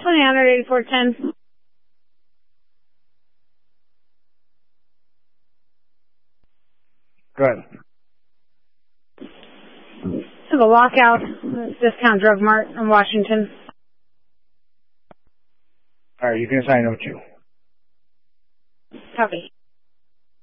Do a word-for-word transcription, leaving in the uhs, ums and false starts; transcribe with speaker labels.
Speaker 1: twenty hundred eighty-four ten.
Speaker 2: Go ahead.
Speaker 1: To the lockout, Discount Drug Mart in Washington.
Speaker 2: All right, you can assign number two.
Speaker 1: Copy.